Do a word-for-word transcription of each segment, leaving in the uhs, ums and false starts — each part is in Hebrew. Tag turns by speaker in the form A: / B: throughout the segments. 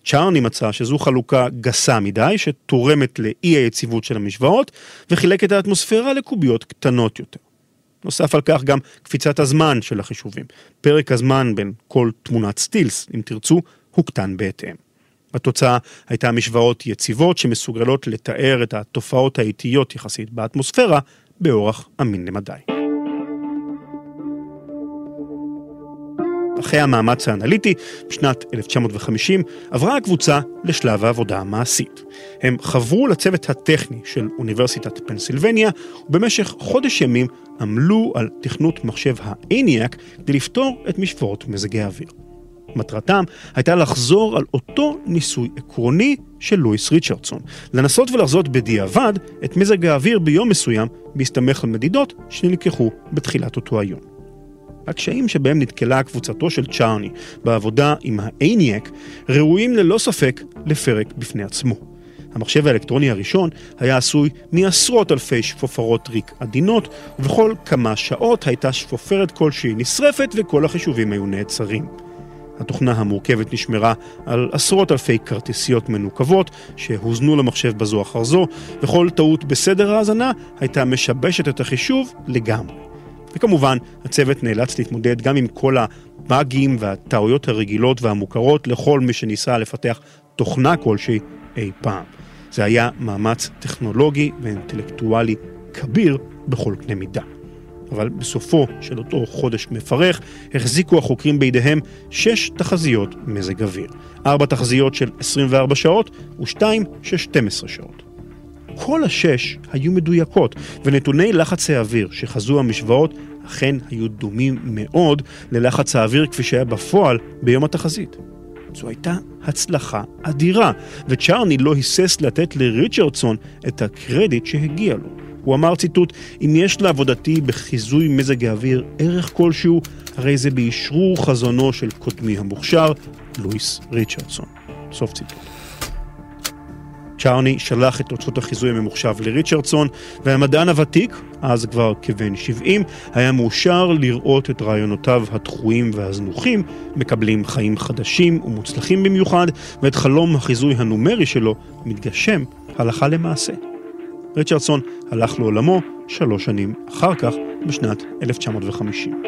A: צ'ארני מצא שזו חלוקה גסה מדי, שתורמת לאי היציבות של המשוואות, וחילק את האטמוספירה לקוביות קטנות יותר. נוסף על כך גם קפיצת הזמן של החישובים. פרק הזמן בין כל תמונת סטילס, אם תרצו, הוקטן בהתאם. התוצאה הייתה משוואות יציבות שמסוגלות לתאר את התופעות האיטיות יחסית באטמוספירה באורח אמין למדי. אחרי המאמץ האנליטי, בשנת אלף תשע מאות וחמישים, עברה הקבוצה לשלב העבודה המעשית. הם חברו לצוות הטכני של אוניברסיטת פנסילבניה, ובמשך חודש ימים עמלו על תכנות מחשב האניאק כדי לפתור את משוואות מזגי האוויר. מטרתם הייתה לחזור על אותו ניסוי עקרוני של לואיס ריצ'רדסון, לנסות ולחזות בדיעבד את מזג האוויר ביום מסוים, בהסתמך על מדידות שנלקחו בתחילת אותו היום. הקשיים שבהם נתקלה קבוצתו של צ'ארני בעבודה עם האניאק ראויים ללא ספק לפרק בפני עצמו. המחשב האלקטרוני הראשון היה עשוי מעשרות אלפי שפופרות ריק עדינות, ובכל כמה שעות הייתה שפופרת כלשהי נשרפת וכל החישובים היו נעצרים. התוכנה המורכבת נשמרה על עשרות אלפי כרטיסיות מנוקבות שהוזנו למחשב בזו אחר זו, וכל טעות בסדר ההאזנה הייתה משבשת את החישוב לגמרי. וכמובן, הצוות נאלץ להתמודד גם עם כל הבאגים והטעויות הרגילות והמוכרות לכל מי שניסה לפתח תוכנה כלשהי אי פעם. זה היה מאמץ טכנולוגי ואינטלקטואלי כביר בכל קנה מידה. אבל בסופו של אותו חודש מפרך, החזיקו החוקרים בידיהם שש תחזיות מזג אוויר. ארבע תחזיות של עשרים וארבע שעות ושתיים של שתים עשרה שעות. כל השש היו מדויקות, ונתוני לחץ האוויר שחזו המשוואות אכן היו דומים מאוד ללחץ האוויר כפי שהיה בפועל ביום התחזית. זו הייתה הצלחה אדירה, וצ'ארני לא היסס לתת לריצ'רדסון את הקרדיט שהגיע לו. הוא אמר ציטוט, אם יש לעבודתי בחיזוי מזג האוויר ערך כלשהו, הרי זה באשרור חזונו של קודמי המוכשר, לואיס ריצ'רדסון. סוף ציטוט. צ'ארני שלח את תוצאות החיזוי הממוחשב לריצ'רדסון, והמדען הוותיק, אז כבר כבן שבעים, היה מאושר לראות את רעיונותיו הדחויים והזנוחים, מקבלים חיים חדשים ומוצלחים במיוחד, ואת חלום החיזוי הנומרי שלו מתגשם הלכה למעשה. ריצ'רדסון הלך לעולמו שלוש שנים אחר כך, בשנת אלף תשע מאות וחמישים.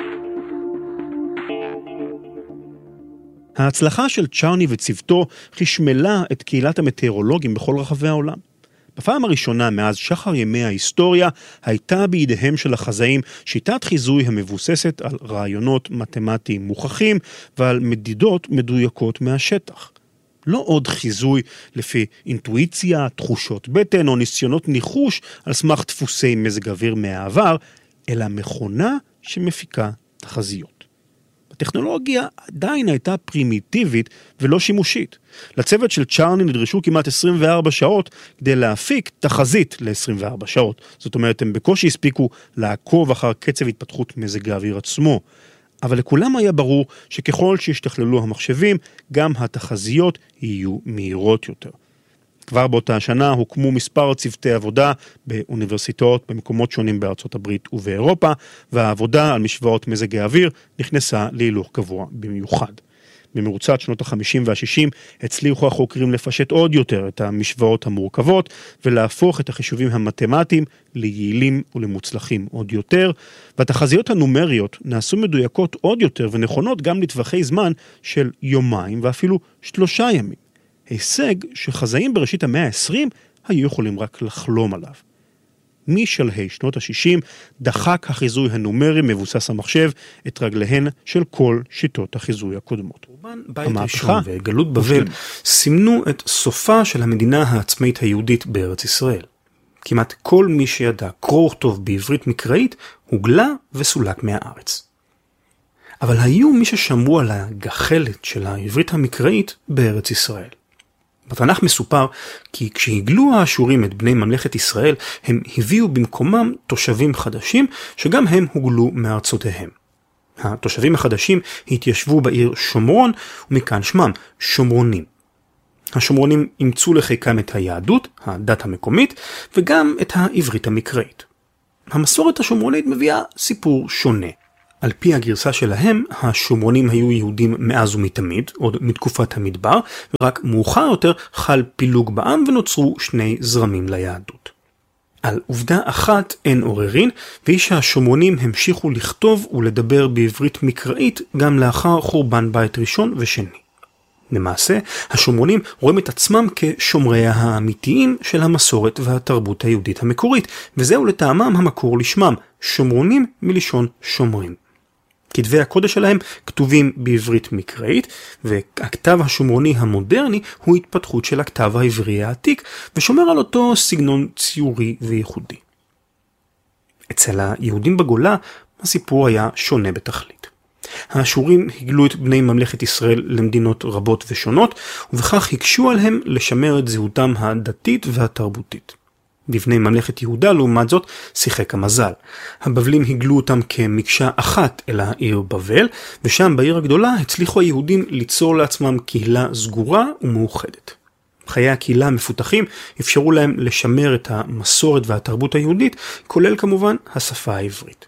A: ההצלחה של צ'ארני וצוותו חשמלה את קהילת המטאורולוגים בכל רחבי העולם. בפעם הראשונה מאז שחר ימי ההיסטוריה הייתה בידיהם של החזאים שיטת חיזוי המבוססת על רעיונות מתמטיים מוכחים ועל מדידות מדויקות מהשטח. לא עוד חיזוי לפי אינטואיציה, תחושות בטן או ניסיונות ניחוש על סמך דפוסי מזג אוויר מהעבר, אלא מכונה שמפיקה תחזיות. הטכנולוגיה עדיין הייתה פרימיטיבית ולא שימושית. לצוות של צ'ארני נדרשו כמעט עשרים וארבע שעות כדי להפיק תחזית ל-עשרים וארבע שעות. זאת אומרת, הם בקושי הספיקו לעקוב אחר קצב התפתחות מזג האוויר עצמו. אבל לכולם היה ברור שככל שהשתכללו המחשבים, גם התחזיות יהיו מהירות יותר. כבר באותה השנה הוקמו מספר צוותי עבודה באוניברסיטאות במקומות שונים בארצות הברית ובאירופה, והעבודה על משוואות מזג האוויר נכנסה להילוך קבוע במיוחד. במרוצת שנות ה-חמישים וה-שישים הצליחו החוקרים לפשט עוד יותר את המשוואות המורכבות ולהפוך את החישובים המתמטיים ליעילים ולמוצלחים עוד יותר, והתחזיות הנומריות נעשו מדויקות עוד יותר ונכונות גם לטווחי זמן של יומיים ואפילו שלושה ימים. הישג שחזאים בראשית המאה ה-עשרים היו יכולים רק לחלום עליו. משלהי שנות ה-שישים דחק החיזוי הנומרי מבוסס המחשב את רגליהן של כל שיטות החיזוי הקודמות.
B: חורבן בית ראשון וגלות בבל סימנו את סופה של המדינה העצמאית היהודית בארץ ישראל. כמעט כל מי שידע קרוא וכתוב בעברית מקראית הוגלה וסולק מהארץ. אבל היו מי ששמרו על הגחלת של העברית המקראית בארץ ישראל. בתנ"ך מסופר כי כשהגלו האשורים את בני ממלכת ישראל, הם הביאו במקומם תושבים חדשים שגם הם הוגלו מארצותיהם. התושבים החדשים התיישבו בעיר שומרון, ומכאן שמם שומרונים. השומרונים אימצו לחיקם את היהדות, הדת המקומית, וגם את העברית המקראית. המסורת השומרונית מביאה סיפור שונה. על פי הגרסה שלהם, השומרונים היו יהודים מאז ומתמיד, עוד מתקופת המדבר, ורק מאוחר יותר חל פילוג בעם ונוצרו שני זרמים ליהדות. על עובדה אחת אין עוררין, והיא שהשומרונים המשיכו לכתוב ולדבר בעברית מקראית גם לאחר חורבן בית ראשון ושני. למעשה, השומרונים רואים את עצמם כשומריה האמיתיים של המסורת והתרבות היהודית המקורית, וזהו לטעמם המקור לשמם, שומרונים מלשון שומרים. כתבי הקודש שלהם כתובים בעברית מקראית, והכתב השומרוני המודרני הוא התפתחות של הכתב העברי העתיק, ושומר על אותו סגנון ציורי וייחודי. אצל היהודים בגולה, הסיפור היה שונה בתכלית. האשורים הגלו את בני ממלכת ישראל למדינות רבות ושונות, ובכך הקשו עליהם לשמר את זהותם הדתית והתרבותית. בבני ממלכת יהודה לעומת זאת שיחק המזל. הבבלים הגלו אותם כמקשה אחת אל העיר בבל, ושם בעיר הגדולה הצליחו היהודים ליצור לעצמם קהילה סגורה ומאוחדת. חיי הקהילה המפותחים אפשרו להם לשמר את המסורת והתרבות היהודית, כולל כמובן השפה העברית.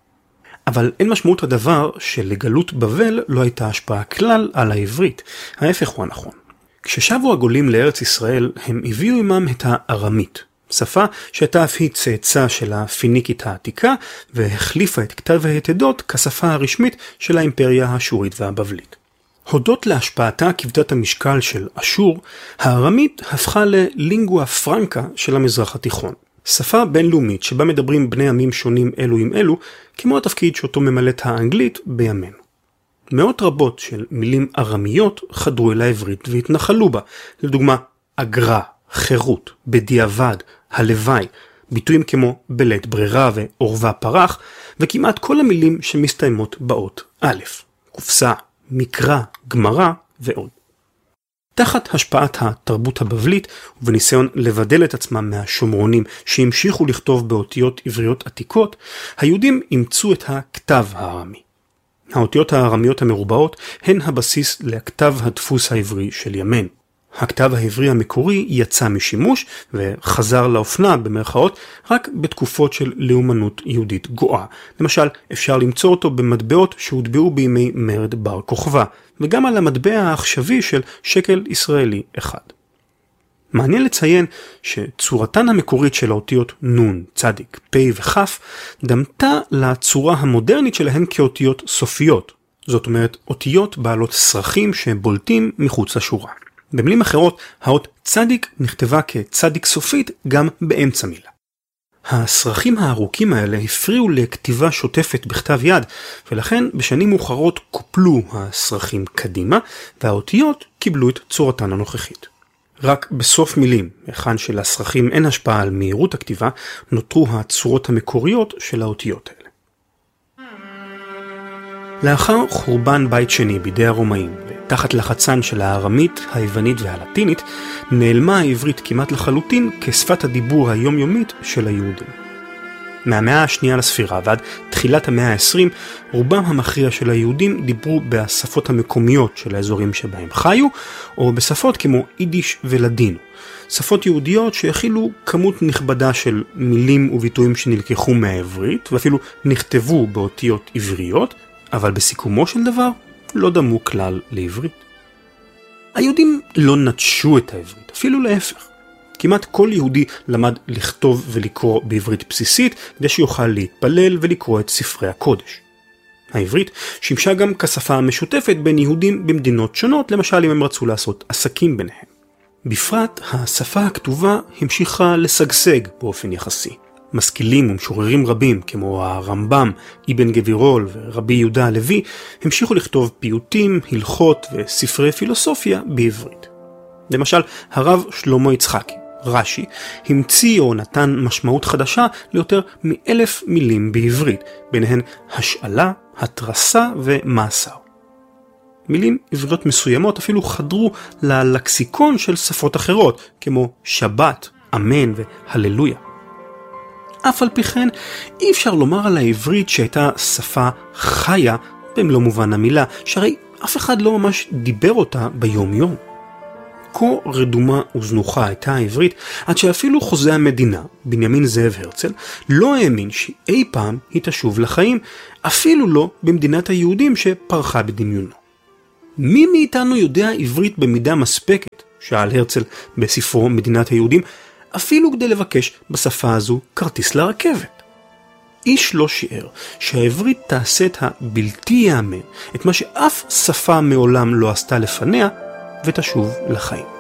B: אבל אין משמעות הדבר שלגלות בבל לא הייתה השפעה כלל על העברית. ההפך הוא הנכון. כששבו הגולים לארץ ישראל, הם הביאו עמם את הארמית, שפה שהייתה אף היא צאצא של הפיניקית העתיקה, והחליפה את כתב היתדות כשפה הרשמית של האימפריה האשורית והבבלית. הודות להשפעתה כבדת המשקל של אשור, הארמית הפכה ללינגואה פרנקה של המזרח התיכון. שפה בינלאומית שבה מדברים בני עמים שונים אלו עם אלו, כמו התפקיד שאותו ממלאת האנגלית בימינו. מאות רבות של מילים ארמיות חדרו אל העברית והתנחלו בה, לדוגמה אגרה, חירות, בדיעבד, הלוואי, ביטויים כמו בלית ברירה ועורבה פרח, וכמעט כל המילים שמסתיימות באות א', קופסה, מקרא, גמרא ועוד. תחת השפעת התרבות הבבלית ובניסיון לבדל את עצמם מהשומרונים שהמשיכו לכתוב באותיות עבריות עתיקות, היהודים אימצו את הכתב הארמי. האותיות הארמיות המרובעות הן הבסיס לכתב הדפוס העברי של ימינו. הכתב העברי המקורי יצא משימוש וחזר לאופנה במרכאות רק בתקופות של לאומנות יהודית גואה. למשל, אפשר למצוא אותו במטבעות שהוטבעו בימי מרד בר כוכבא, וגם על המטבע העכשווי של שקל ישראלי אחד. מעניין לציין שצורתן המקורית של האותיות נון, צדיק, פי וכף דמתה לצורה המודרנית שלהן כאותיות סופיות. זאת אומרת, אותיות בעלות סרחים שבולטים מחוץ לשורה. במילים אחרות, האות צדיק נכתבה כצדיק סופית גם באמצע מילה. הסרחים הארוכים האלה הפריעו לכתיבה שוטפת בכתב יד, ולכן בשנים מאוחרות קופלו הסרחים קדימה, והאותיות קיבלו את צורתן הנוכחית. רק בסוף מילים, היכן שלסרחים אין השפעה על מהירות הכתיבה, נותרו הצורות המקוריות של האותיות האלה. לאחר חורבן בית שני בידי הרומאים, תחת לחצן של הארמית, היוונית והלטינית, נעלמה העברית כמעט לחלוטין כשפת הדיבור היומיומית של היהודים. מהמאה השנייה לספירה ועד תחילת המאה ה-עשרים, רובם המכריע של היהודים דיברו בשפות המקומיות של האזורים שבהם חיו, או בשפות כמו יידיש ולדינו, שפות יהודיות שהכילו כמות נכבדה של מילים וביטויים שנלקחו מהעברית, ואפילו נכתבו באותיות עבריות, אבל בסיכומו של דבר לא דמו כלל לעברית. היהודים לא נטשו את העברית, אפילו להפך. כמעט כל יהודי למד לכתוב ולקרוא בעברית בסיסית, כדי שיוכל להתפלל ולקרוא את ספרי הקודש. העברית שימשה גם כשפה המשותפת בין יהודים במדינות שונות, למשל אם הם רצו לעשות עסקים ביניהם. בפרט, השפה הכתובה המשיכה לשגשג באופן יחסי. משכילים ומשוררים רבים כמו הרמב"ם, אבן גבירול ורבי יהודה הלוי המשיכו לכתוב פיוטים, הלכות וספרי פילוסופיה בעברית. למשל, הרב שלמה יצחקי, רש"י, המציא או נתן משמעות חדשה ליותר מאלף מילים בעברית, ביניהן השאלה, התרסה ומאסר. מילים עבריות מסוימות אפילו חדרו ללקסיקון של שפות אחרות, כמו שבת, אמן והללויה. אף על פי כן, אי אפשר לומר על העברית שהייתה שפה חיה, במלוא מובן המילה, שהרי אף אחד לא ממש דיבר אותה ביום יום. כה רדומה וזנוחה הייתה העברית, עד שאפילו חוזה המדינה, בנימין זאב הרצל, לא האמין שאי פעם היא תשוב לחיים, אפילו לא במדינת היהודים שפרחה בדמיונו. מי מאיתנו יודע עברית במידה מספקת, שאל הרצל בספרו מדינת היהודים, אפילו כדי לבקש בשפה הזו כרטיס לרכבת. איש לא שיער שהעברית תעשה את הבלתי יאמן, את מה שאף שפה מעולם לא עשתה לפניה, ותשוב לחיים.